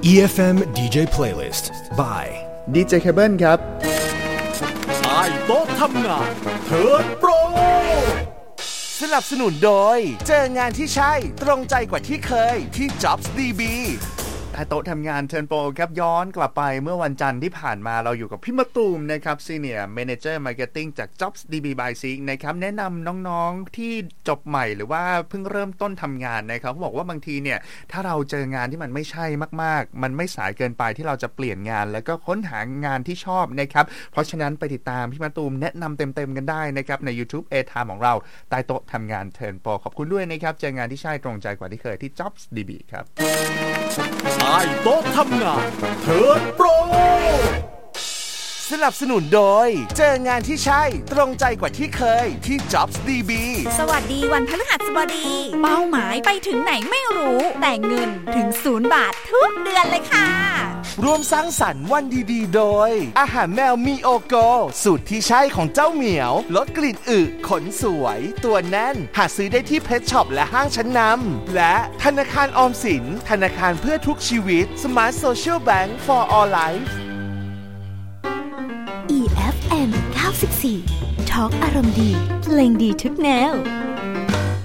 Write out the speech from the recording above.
EFM DJ Playlist by DJ Cable ครับใต้โต๊ะทำงานเทิร์นโปรสนับสนุนโดยเจองานที่ใช่ตรงใจกว่าที่เคยที่ Jobs DB ใต้โต๊ะทำงานเทิร์นโปรครับย้อนกลับไปเมื่อวันจันทร์ที่ผ่านมาเราอยู่กับพี่มะตูมนะครับ Senior Manager Marketing จาก Jobs DB by Seek นะครับแนะนำน้องๆที่จบใหม่หรือว่าเพิ่งเริ่มต้นทำงานนะครับเขาบอกว่าบางทีเนี่ยถ้าเราเจองานที่มันไม่ใช่มากๆมันไม่สายเกินไปที่เราจะเปลี่ยนงานแล้วก็ค้นหางานที่ชอบนะครับเพราะฉะนั้นไปติดตามพี่มะตูมแนะนำเต็มๆกันได้นะครับใน YouTube A-Time ของเราใต้โต๊ะทำงานเทิร์นโปรขอบคุณด้วยนะครับเจองานที่ใช่ตรงใจกว่าที่เคยที่ Jobs DB ครับใต้โต๊ะทำงานเทิร์นโปรสนับสนุนโดยเจองานที่ใช่ตรงใจกว่าที่เคยที่ Jobs DB สวัสดีวันพฤหัสบดีเป้าหมายไปถึงไหนไม่รู้แต่เงินถึง0 บาททุกเดือนเลยค่ะร่วมสร้างสรรค์วันดีๆโดยอาหารแมวมีโอโกสูตรที่ใช่ของเจ้าเหมียวลดกลิ่นอึขนสวยตัวแน่นหาซื้อได้ที่เพชช็อปและห้างชั้นนำและธนาคารออมสินธนาคารเพื่อทุกชีวิต Smart Social Bank for All Life EFM 94 Talk อารมณ์ดีเพลงดีทุกแนว